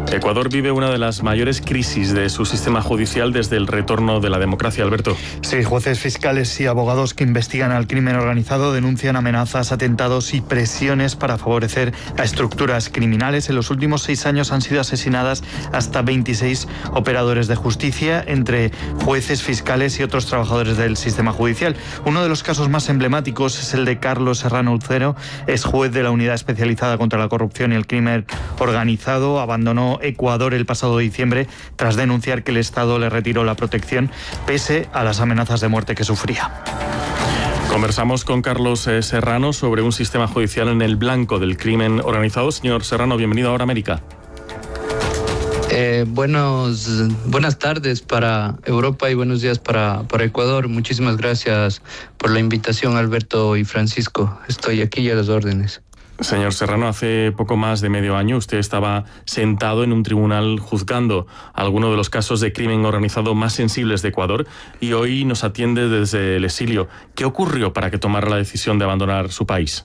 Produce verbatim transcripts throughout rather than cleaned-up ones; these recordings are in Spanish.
Ecuador vive una de las mayores crisis de su sistema judicial desde el retorno de la democracia, Alberto. Sí, jueces, fiscales y abogados que investigan al crimen organizado denuncian amenazas, atentados y presiones para favorecer a estructuras criminales. En los últimos seis años han sido asesinadas hasta veintiséis operadores de justicia, entre jueces, fiscales y otros trabajadores del sistema judicial. Uno de los casos más emblemáticos es el de Carlos Serrano Ucero, ex juez de la Unidad Especializada contra la Corrupción y el Crimen Organizado. Abandonó Ecuador el pasado diciembre tras denunciar que el Estado le retiró la protección pese a las amenazas de muerte que sufría. Conversamos con Carlos eh, Serrano sobre un sistema judicial en el blanco del crimen organizado. Señor Serrano, bienvenido a Ahora América. Eh, buenos, buenas tardes para Europa y buenos días para, para Ecuador. Muchísimas gracias por la invitación, Alberto y Francisco. Estoy aquí y a las órdenes. Señor Serrano, hace poco más de medio año usted estaba sentado en un tribunal juzgando algunos de los casos de crimen organizado más sensibles de Ecuador y hoy nos atiende desde el exilio. ¿Qué ocurrió para que tomara la decisión de abandonar su país?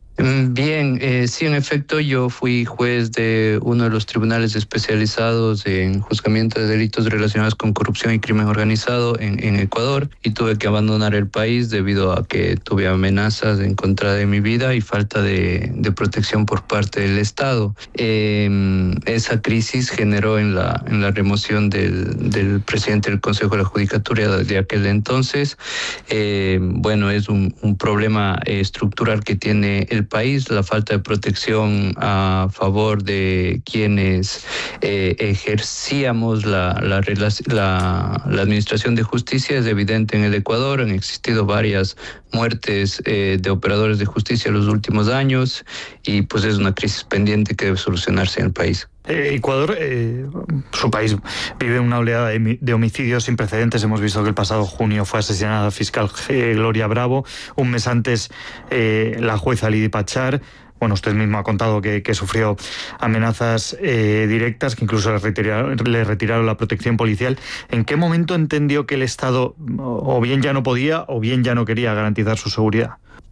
Bien, eh, sí, en efecto, yo fui juez de uno de los tribunales especializados en juzgamiento de delitos relacionados con corrupción y crimen organizado en, en Ecuador y tuve que abandonar el país debido a que tuve amenazas en contra de mi vida y falta de, de protección por parte del Estado. Eh, esa crisis generó en la, en la remoción del, del presidente del Consejo de la Judicatura de aquel entonces. Eh, bueno, es un, un problema eh, estructural que tiene el país, la falta de protección a favor de quienes eh, ejercíamos la, la, la, la administración de justicia es evidente en el Ecuador. Han existido varias muertes eh, de operadores de justicia en los últimos años y pues es una crisis pendiente que debe solucionarse en el país. Eh, Ecuador, eh, su país, vive una oleada de, de homicidios sin precedentes. Hemos visto que el pasado junio fue asesinada la fiscal eh, Gloria Bravo. Un mes antes, eh, la jueza Lidy Pachar. Bueno, usted mismo ha contado que, que sufrió amenazas eh, directas, que incluso le retiraron, le retiraron la protección policial. ¿En qué momento entendió que el Estado o bien ya no podía o bien ya no quería garantizar su seguridad?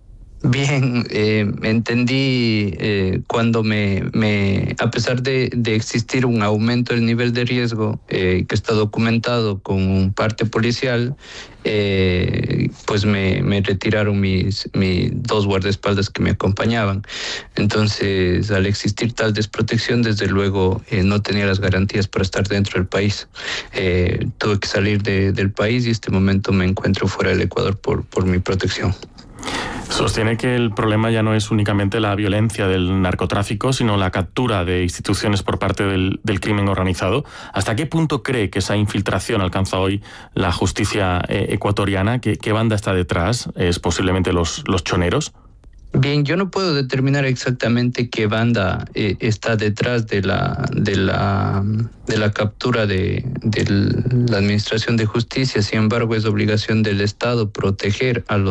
Bien, eh, entendí eh, cuando me, me, a pesar de, de existir un aumento del nivel de riesgo eh, que está documentado con un parte policial, eh, pues me, me retiraron mis, mis dos guardaespaldas que me acompañaban. Entonces, al existir tal desprotección, desde luego eh, no tenía las garantías para estar dentro del país. Eh, tuve que salir de, del país y en este momento me encuentro fuera del Ecuador por, por mi protección. Sostiene que el problema ya no es únicamente la violencia del narcotráfico, sino la captura de instituciones por parte del, del crimen organizado. ¿Hasta qué punto cree que esa infiltración alcanza hoy la justicia eh, ecuatoriana? ¿Qué, qué banda está detrás? ¿Es posiblemente los, los choneros? Bien, yo no puedo determinar exactamente qué banda eh, está detrás de la de la de la captura de, de la administración de justicia. Sin embargo, es obligación del Estado proteger a los